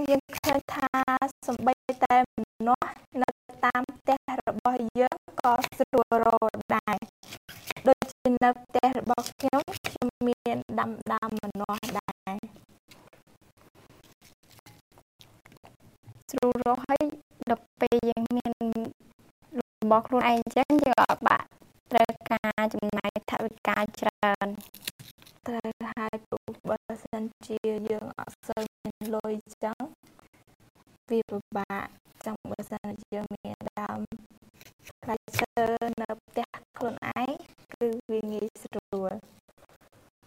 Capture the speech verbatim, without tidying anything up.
យើងឃើញថាសំបីតែម្នាស់នៅតាមផ្ទះរបស់យើងក៏ស្រួលរកដែរដូចជានៅផ្ទះរបស់ខ្ញុំខ្ញុំមានដាំដើមម្នាស់ដែរស្រួលរកហើយដល់ពេលយើងមានរបស់ខ្លួនឯងអញ្ចឹងយើងអត់បាក់ត្រូវការចំណាយថវិកាច្រើនត្រូវហើយព្រោះបើសិនជាយើងអត់សូវមានលុយអញ្ចឹងវាពិបាកចឹងបើសិនជាយើងមានដើមផ្លែឈើ